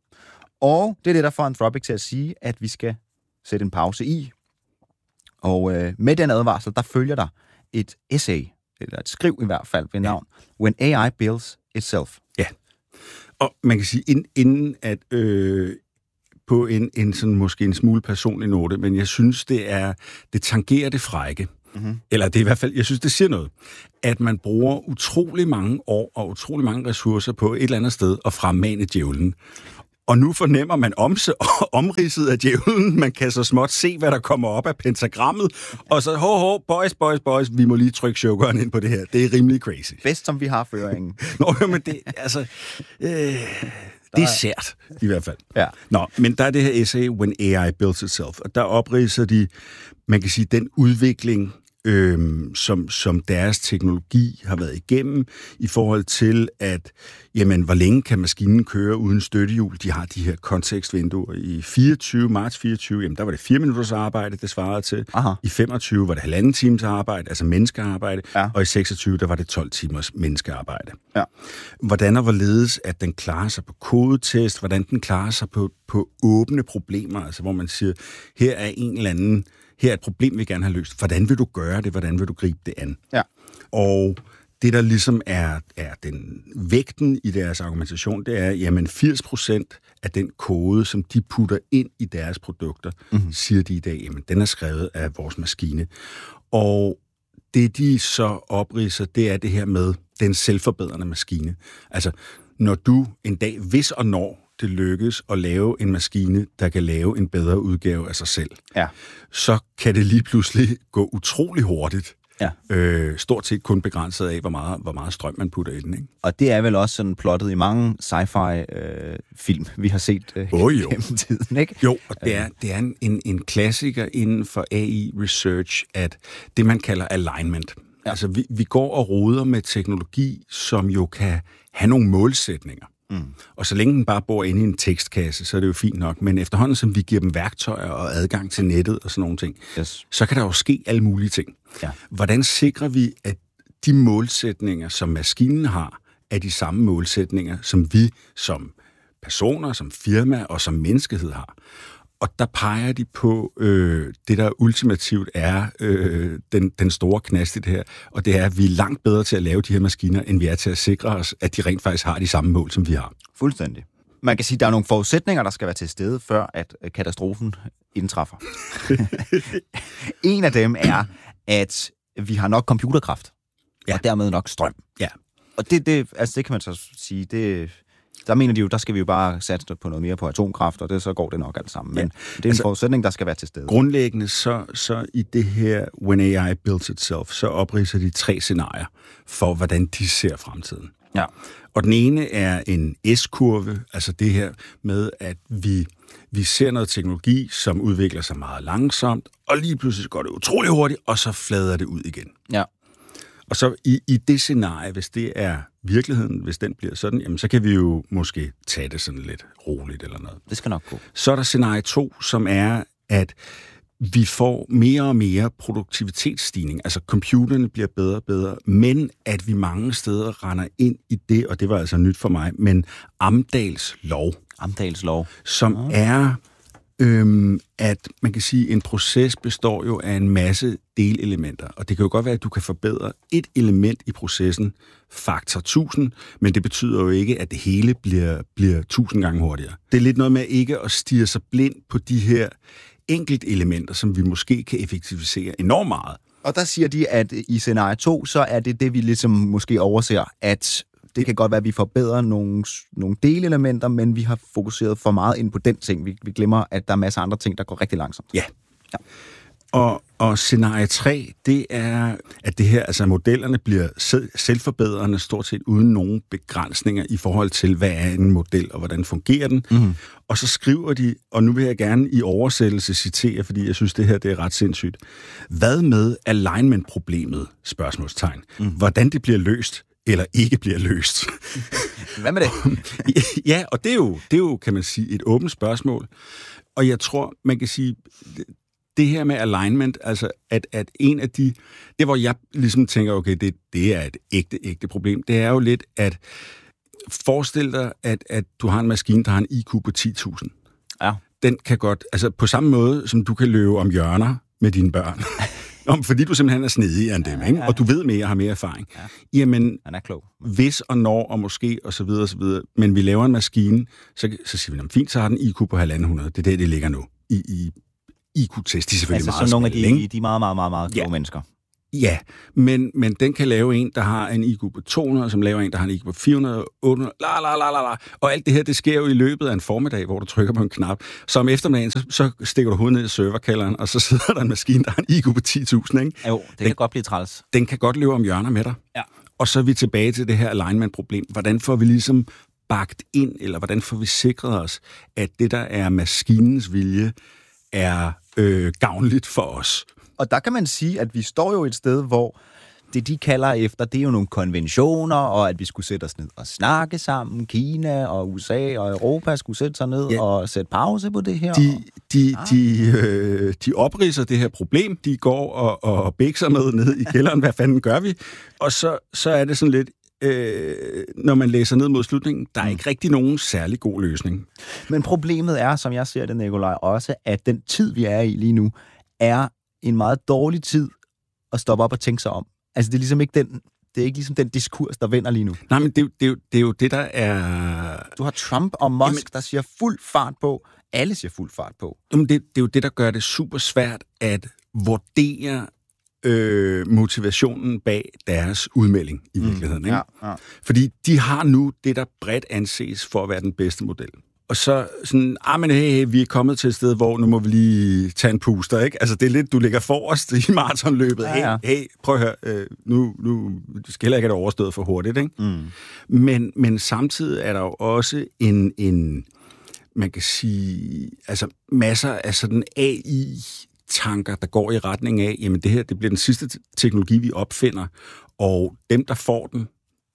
Og det er det, der får Anthropic til at sige, at vi skal sætte en pause i. Og øh, med den advarsel, der følger der et essay, eller et skriv i hvert fald ved navn, ja. When A I Builds Itself. Ja, og man kan sige, inden, inden at... Øh på en, en sådan måske en smule personlig note, men jeg synes, det er, det tangerer det frække. Mm-hmm. Eller det er i hvert fald, jeg synes, det siger noget, at man bruger utrolig mange år og utrolig mange ressourcer på et eller andet sted at fremmane djævlen. Og nu fornemmer man omse, omridset af djævlen. Man kan så småt se, hvad der kommer op af pentagrammet. Og så, ho, ho, boys, boys, boys, vi må lige trykke chokeren ind på det her. Det er rimelig crazy. Bedst, som vi har føringen. Nå, men det, altså... Øh, det er sært, i hvert fald. Ja. Nå, men der er det her essay, When A I Builds Itself, og der opridser de, man kan sige, den udvikling, øhm, som, som deres teknologi har været igennem, i forhold til, at, jamen, hvor længe kan maskinen køre uden støttehjul? De har de her kontekstvinduer. I fireogtyve, marts fireogtyve, jamen, der var det fire minutters arbejde, det svarede til. Aha. I femogtyve var det halvanden times arbejde, altså menneskearbejde, ja. Og i seksogtyve, der var det tolv timers menneskearbejde. Ja. Hvordan og hvorledes, at den klarer sig på kodetest, hvordan den klarer sig på, på åbne problemer, altså hvor man siger, her er en eller anden, her er et problem, vi gerne har løst. Hvordan vil du gøre det? Hvordan vil du gribe det an? Ja. Og det, der ligesom er, er den vægten i deres argumentation, det er, jamen firs procent af den kode, som de putter ind i deres produkter, mm-hmm. siger de i dag, jamen den er skrevet af vores maskine. Og det, de så opridser, det er det her med den selvforbedrende maskine. Altså, når du en dag, hvis og når det lykkes at lave en maskine, der kan lave en bedre udgave af sig selv, ja. Så kan det lige pludselig gå utrolig hurtigt. Ja. Øh, stort set kun begrænset af, hvor meget, hvor meget strøm man putter i den, ikke? Og det er vel også sådan plottet i mange sci-fi-film, øh, vi har set øh, oh, jo. gennem tiden, ikke? Jo, og det er, det er en, en, en klassiker inden for A I-research, at det, man kalder alignment. Ja. Altså, vi, vi går og roder med teknologi, som jo kan have nogle målsætninger. Mm. Og så længe den bare bor inde i en tekstkasse, så er det jo fint nok. Men efterhånden, som vi giver dem værktøjer og adgang til nettet og sådan nogle ting, yes. så kan der jo ske alle mulige ting. Ja. Hvordan sikrer vi, at de målsætninger, som maskinen har, er de samme målsætninger, som vi som personer, som firma og som menneskehed har? Og der peger de på øh, det, der ultimativt er øh, den, den store knast i det her, og det er, at vi er langt bedre til at lave de her maskiner, end vi er til at sikre os, at de rent faktisk har de samme mål, som vi har. Fuldstændig. Man kan sige, at der er nogle forudsætninger, der skal være til stede, før at katastrofen indtræffer. En af dem er, at vi har nok computerkraft, ja. Og dermed nok strøm. Ja. Og det, det, altså det kan man så sige, det, der mener de jo, der skal vi jo bare satse på noget mere på atomkraft, og det, så går det nok alt sammen. Men ja. Det er en altså, forudsætning, der skal være til stede. Grundlæggende så, så i det her When A I Builds Itself, så opridser de tre scenarier for, hvordan de ser fremtiden. Ja. Og den ene er en S-kurve, altså det her med, at vi, vi ser noget teknologi, som udvikler sig meget langsomt, og lige pludselig går det utrolig hurtigt, og så flader det ud igen. Ja. Og så i, i det scenarie, hvis det er virkeligheden, hvis den bliver sådan, jamen så kan vi jo måske tage det sådan lidt roligt eller noget. Det skal nok gå. Så er der scenarie to, som er, at vi får mere og mere produktivitetsstigning. Altså computerne bliver bedre og bedre, men at vi mange steder render ind i det, og det var altså nyt for mig, men Amdals lov. Amdals lov. Som ja. er, øhm, at man kan sige, en proces består jo af en masse delelementer, og det kan jo godt være, at du kan forbedre et element i processen faktor tusind, men det betyder jo ikke, at det hele bliver, bliver tusind gange hurtigere. Det er lidt noget med ikke at stirre sig blind på de her enkelt elementer, som vi måske kan effektivisere enormt meget. Og der siger de, at i scenarie to, så er det det, vi ligesom måske overser, at det kan godt være, at vi forbedrer nogle, nogle delelementer, men vi har fokuseret for meget ind på den ting. Vi, vi glemmer, at der er masser af andre ting, der går rigtig langsomt. Ja. ja. Og, og scenarie tre, det er, at det her, altså modellerne bliver selvforbedrende stort set uden nogen begrænsninger i forhold til, hvad er en model, og hvordan fungerer den. Mm-hmm. Og så skriver de, og nu vil jeg gerne i oversættelse citere, fordi jeg synes, det her det er ret sindssygt. Hvad med alignment-problemet? Spørgsmålstegn. Mm. Hvordan det bliver løst, eller ikke bliver løst. Hvad med det? Ja, og det er, jo, det er jo, kan man sige, et åbent spørgsmål. Og jeg tror, man kan sige, det her med alignment, altså at, at en af de, det hvor jeg ligesom tænker, okay, det, det er et ægte, ægte problem, det er jo lidt, at forestil dig, at, at du har en maskine, der har en I Q på ti tusind. Ja. Den kan godt, altså på samme måde, som du kan løbe om hjørner med dine børn, om, fordi du simpelthen er snedigere end dem, ikke? Og du ved mere og har mere erfaring. Ja. Jamen, han er klog. Hvis og når og måske og så videre og så videre, men vi laver en maskine, så, så siger vi, fint, så har den I Q på halvanden hundrede. Det er der, det ligger nu i, i I Q-test. De er selvfølgelig altså, meget så nogle smalle, af de, de meget, meget, meget, meget kloge ja. mennesker. Ja, men, men den kan lave en, der har en I Q på to hundrede, som laver en, der har en I Q på fire hundrede, otte hundrede, la, la, la, la, la. Og alt det her, det sker jo i løbet af en formiddag, hvor du trykker på en knap. Så om eftermiddagen, så, så stikker du hovedet ned i serverkælderen, og så sidder der en maskine, der har en I Q på ti tusind, ikke? Jo, det den, kan godt blive træls. Den kan godt løbe om hjørner med dig. Ja. Og så er vi tilbage til det her alignment-problem. Hvordan får vi ligesom bagt ind, eller hvordan får vi sikret os, at det, der er maskinens vilje, er øh, gavnligt for os? Og der kan man sige, at vi står jo et sted, hvor det, de kalder efter, det er jo nogle konventioner, og at vi skulle sætte os ned og snakke sammen. Kina og U S A og Europa skulle sætte sig ned ja. og sætte pause på det her. De, de, ah. de, øh, de opridser det her problem. De går og, og bækser med ned i kælderen. Hvad fanden gør vi? Og så, så er det sådan lidt, øh, når man læser ned mod slutningen, der er ikke rigtig nogen særlig god løsning. Men problemet er, som jeg ser det, Nikolaj, også, at den tid, vi er i lige nu, er en meget dårlig tid at stoppe op og tænke sig om. Altså, det er ligesom ikke den, det er ikke ligesom den diskurs, der vender lige nu. Nej, men det, det, det er jo det, der er... Du har Trump og Musk, Jamen, der siger fuld fart på. Alle siger fuld fart på. Jamen, det, det er jo det, der gør det super svært at vurdere øh, motivationen bag deres udmelding i virkeligheden. Mm, ja, ja. Fordi de har nu det, der bredt anses for at være den bedste model. Og så sådan, ah, men hey, hey, vi er kommet til et sted, hvor nu må vi lige tage en puster, ikke? Altså, det er lidt, du ligger forrest i maratonløbet. Ja, ja. Hey, hey, prøv at høre, øh, nu, nu skal heller ikke have det overstået for hurtigt, ikke? Mm. Men, men samtidig er der jo også en, en, man kan sige, altså masser af sådan A I-tanker, der går i retning af, jamen det her, det bliver den sidste teknologi, vi opfinder, og dem, der får den,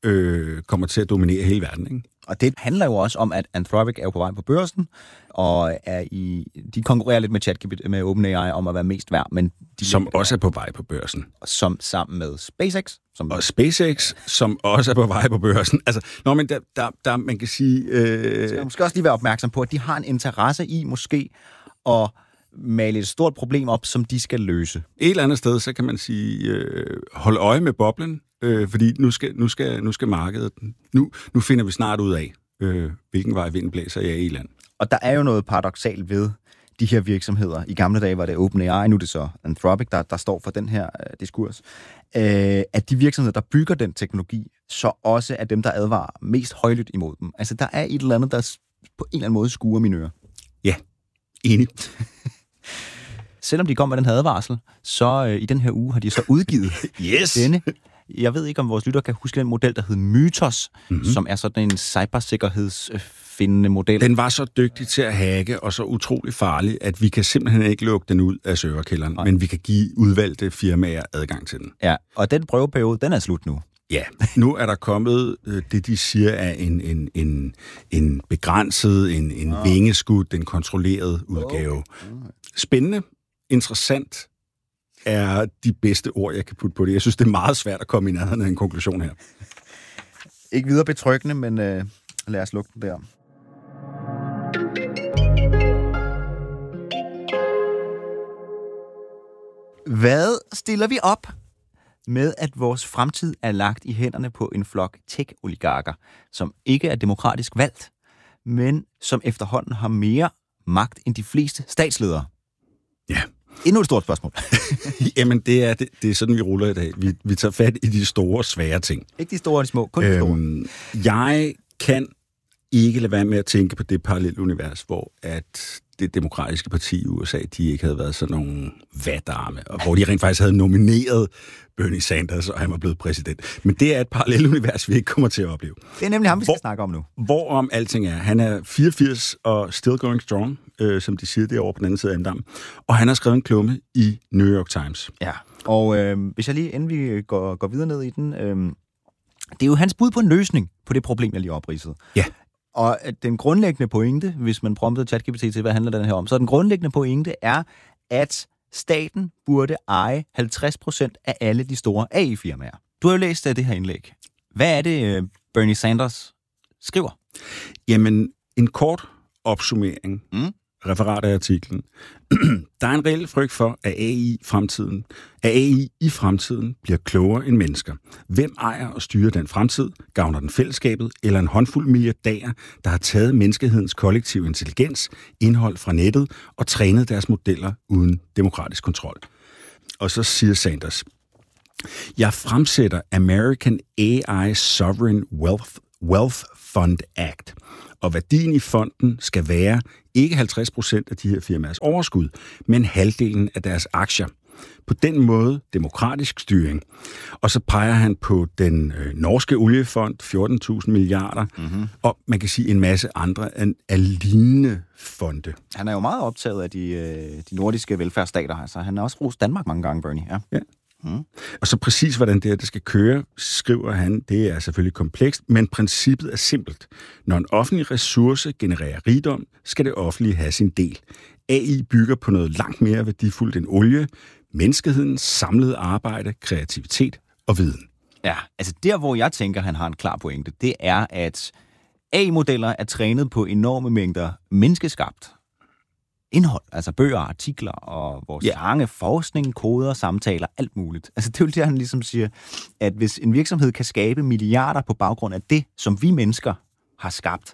øh, kommer til at dominere hele verden, ikke? Og det handler jo også om, at Anthropic er jo på vej på børsen, og er i, de konkurrerer lidt med ChatGPT, med OpenAI om at være mest værd, men de som også er på vej på børsen. Som sammen med SpaceX. Som og SpaceX, som også er på vej på børsen. Altså, når man, der, der, der, man kan sige... Øh... Så man skal også lige være opmærksom på, at de har en interesse i måske at male et stort problem op, som de skal løse. Et eller andet sted, så kan man sige, øh, hold øje med boblen, øh, fordi nu skal, nu, skal, nu skal markedet, nu, nu finder vi snart ud af, øh, hvilken vej vinden blæser i A I-land. Og der er jo noget paradoksalt ved de her virksomheder. I gamle dage var det OpenAI, nu er det så Anthropic, der, der står for den her øh, diskurs. Øh, at de virksomheder, der bygger den teknologi, så også er dem, der advarer mest højlydt imod dem. Altså, der er et eller andet, der på en eller anden måde skuer mine ører. Ja, enig. Selvom de kom med den her advarsel, så øh, i den her uge har de så udgivet yes. denne. Jeg ved ikke, om vores lytter kan huske den model, der hed Mythos, mm-hmm. som er sådan en cybersikkerhedsfindende model. Den var så dygtig til at hacke, og så utrolig farlig, at vi kan simpelthen ikke lukke den ud af serverkælderen, Nej. men vi kan give udvalgte firmaer adgang til den. Ja, og den prøveperiode, den er slut nu. Ja, nu er der kommet øh, det, de siger er en, en, en, en begrænset, en, en oh. vingeskudt, en kontrolleret udgave. Okay. Spændende, interessant er de bedste ord, jeg kan putte på det. Jeg synes, det er meget svært at komme i nærheden af en konklusion her. Ikke videre betryggende, men øh, lad os lukke den der. Hvad stiller vi op med, at vores fremtid er lagt i hænderne på en flok tech-oligarker, som ikke er demokratisk valgt, men som efterhånden har mere magt end de fleste statsledere? Ja. Endnu et stort spørgsmål. Jamen, det er, det, det er sådan, vi ruller i dag. Vi, vi tager fat i de store, svære ting. Ikke de store og de små, kun de store. Øhm, jeg kan ikke lade være med at tænke på det parallelle univers, hvor at det demokratiske parti i U S A, de ikke havde været sådan nogle vatarme, og hvor de rent faktisk havde nomineret Bernie Sanders, og han var blevet præsident. Men det er et parallelt univers, vi ikke kommer til at opleve. Det er nemlig ham, vi skal hvor, snakke om nu. Hvorom alting er. Han er fireogfirs og still going strong, øh, som de siger derovre på den anden side af Amdam. Og han har skrevet en klumme i New York Times. Ja, og øh, hvis jeg lige, inden vi går, går videre ned i den, øh, det er jo hans bud på en løsning på det problem, jeg lige opridsede. Ja. Og den grundlæggende pointe, hvis man prompter ChatGPT til, hvad handler den her om, så den grundlæggende pointe er, at staten burde eje halvtreds procent af alle de store A I-firmaer. Du har jo læst det her indlæg. Hvad er det, Bernie Sanders skriver? Jamen, en kort opsummering, mm. referat af artiklen. Der er en reel frygt for, at A I, fremtiden, at A I i fremtiden bliver klogere end mennesker. Hvem ejer og styrer den fremtid? Gavner den fællesskabet eller en håndfuld milliardærer, der har taget menneskehedens kollektive intelligens, indhold fra nettet og trænet deres modeller uden demokratisk kontrol? Og så siger Sanders: Jeg fremsætter American A I Sovereign Wealth, Wealth Fund Act, og værdien i fonden skal være ikke halvtreds procent af de her firmaers overskud, men halvdelen af deres aktier. På den måde demokratisk styring. Og så peger han på den øh, norske oliefond, fjorten tusind milliarder, mm-hmm. og man kan sige en masse andre af, af lignende fonde. Han er jo meget optaget af de, øh, de nordiske velfærdsstater. Altså, han har også rost Danmark mange gange, Bernie. Ja. ja. Mm. Og så præcis, hvordan det her det skal køre, skriver han, det er selvfølgelig komplekst, men princippet er simpelt. Når en offentlig ressource genererer rigdom, skal det offentlige have sin del. A I bygger på noget langt mere værdifuldt end olie, menneskehedens samlede arbejde, kreativitet og viden. Ja, altså der, hvor jeg tænker, han har en klar pointe, det er, at A I-modeller er trænet på enorme mængder menneskeskabt indhold, altså bøger, artikler og vores ja. sange, forskning, koder, samtaler, alt muligt. Altså det er jo det, han ligesom siger, at hvis en virksomhed kan skabe milliarder på baggrund af det, som vi mennesker har skabt,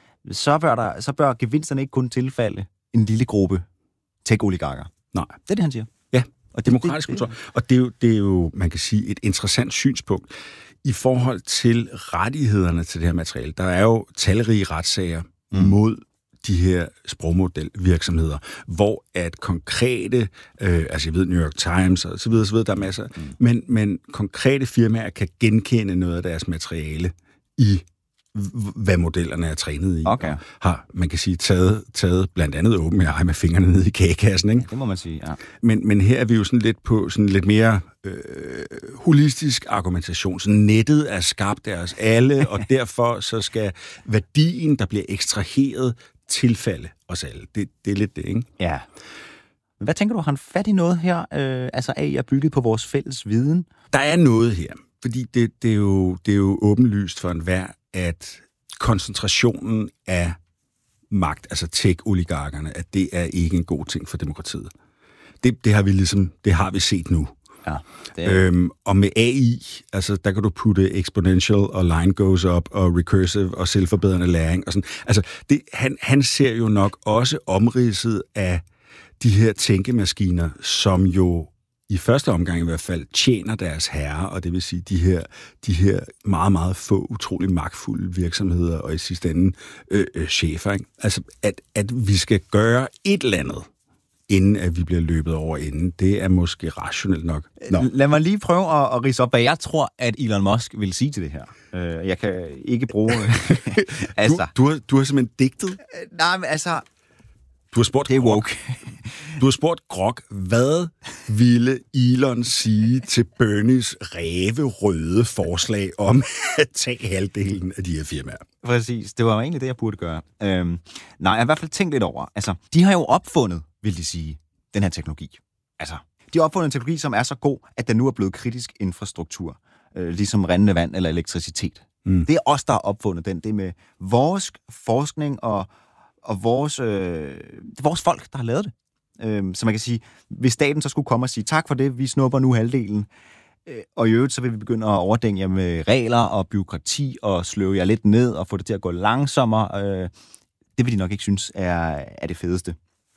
så bør, der, så bør gevinsterne ikke kun tilfalde en lille gruppe tech-oligarker. Nej. Det er det, han siger. Ja, og demokratisk kontrol. Og det er, jo, det er jo, man kan sige, et interessant synspunkt i forhold til rettighederne til det her materiale. Der er jo talrige retssager mm. mod de her sprogmodelvirksomheder, hvor at konkrete, øh, altså jeg ved New York Times og så videre, så videre, der er masser, mm. men, men konkrete firmaer kan genkende noget af deres materiale i, hvad modellerne er trænet i. Okay. Har, man kan sige, taget, taget blandt andet OpenAI med fingrene ned i kagekassen, ikke? Det må man sige, ja. Men, men her er vi jo sådan lidt på sådan lidt mere øh, holistisk argumentation. Så nettet er skabt af os alle, og derfor så skal værdien, der bliver ekstraheret, tilfælde os alle. Det, det er lidt det, ikke? Ja. Men hvad tænker du, har han fat i noget her? Øh, altså A I er bygget på vores fælles viden? Der er noget her, fordi det, det, er, jo, det er jo åbenlyst for enhver, at koncentrationen af magt, altså tech-oligarkerne, at det er ikke en god ting for demokratiet. Det, det har vi ligesom, det har vi set nu. Ja, det er... øhm, og med A I, altså der kan du putte exponential og line goes up og recursive og selvforbedrende læring og sådan. Altså det, han, han ser jo nok også omridset af de her tænkemaskiner, som jo i første omgang i hvert fald tjener deres herre, og det vil sige de her, de her meget, meget få, utrolig magtfulde virksomheder, og i sidste ende øh, øh, chefer. Ikke? Altså, at, at vi skal gøre et eller andet, inden at vi bliver løbet over enden, det er måske rationelt nok. Nå. Lad mig lige prøve at, at ridse op, hvad jeg tror, at Elon Musk vil sige til det her. Uh, jeg kan ikke bruge... altså. du, du, har, du har simpelthen digtet? Uh, nej, men altså... Du har spurgt det er woke. Du har spurgt Grok, hvad ville Elon sige til Bernies ræverøde forslag om at tage halvdelen af de her firmaer? Præcis, det var egentlig det, jeg burde gøre. Øhm, nej, jeg har i hvert fald tænkt lidt over. Altså, de har jo opfundet, vil de sige, den her teknologi. Altså, de har opfundet en teknologi, som er så god, at den nu er blevet kritisk infrastruktur. Øh, ligesom rindende vand eller elektricitet. Mm. Det er os, der har opfundet den. Det er med vores forskning og og vores, øh, det er vores folk, der har lavet det. Øh, så man kan sige, hvis staten så skulle komme og sige, tak for det, vi snupper nu halvdelen, øh, og i øvrigt så vil vi begynde at overdænge jer med regler og byråkrati, og sløve jer lidt ned, og få det til at gå langsommere, øh, det vil de nok ikke synes er, er det fedeste.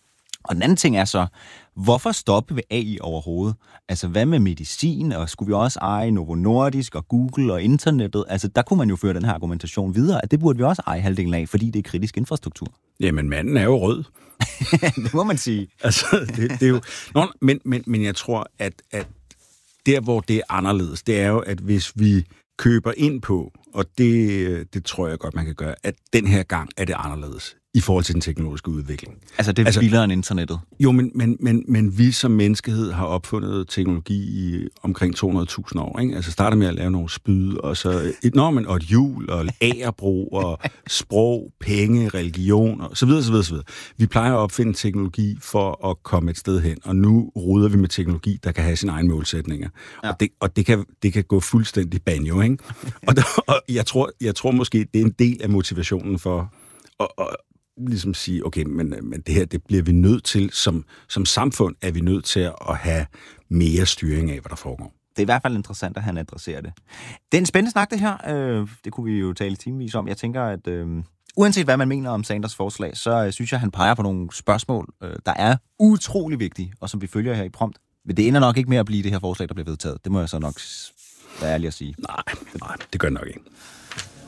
Og den anden ting er så, hvorfor stoppe ved A I overhovedet? Altså, hvad med medicin, og skulle vi også eje Novo Nordisk og Google og internettet? Altså, der kunne man jo føre den her argumentation videre, at det burde vi også eje halvdelen af, fordi det er kritisk infrastruktur. Jamen, manden er jo rød. Det må man sige. Altså, det, det er jo... Nå, men, men, men jeg tror, at, at der, hvor det er anderledes, det er jo, at hvis vi køber ind på, og det, det tror jeg godt, man kan gøre, at den her gang er det anderledes i forhold til den teknologiske udvikling. Altså, det er altså, vildere end internettet? Jo, men, men, men, men vi som menneskehed har opfundet teknologi i omkring to hundrede tusind år. Ikke? Altså starter med at lave nogle spyd, og så et, nå, men, og et hjul, og agerbrug, og sprog, penge, religion, og så videre, så videre, så videre. Vi plejer at opfinde teknologi for at komme et sted hen, og nu ruder vi med teknologi, der kan have sine egne målsætninger. Ja. Og, det, og det, kan, det kan gå fuldstændig banjo, ikke? og, der, og jeg, tror, jeg tror måske, det er en del af motivationen for at, at ligesom sige, okay, men, men det her, det bliver vi nødt til, som, som samfund er vi nødt til at have mere styring af, hvad der foregår. Det er i hvert fald interessant, at han adresserer det. Det er en spændende snak, det her. Øh, det kunne vi jo tale timevis om. Jeg tænker, at øh, uanset hvad man mener om Sanders forslag, så øh, synes jeg, han peger på nogle spørgsmål, øh, der er utrolig vigtige, og som vi følger her i prompt. Men det ender nok ikke med at blive det her forslag, der bliver vedtaget. Det må jeg så nok være ærlig at sige. Nej, nej, det gør det nok ikke.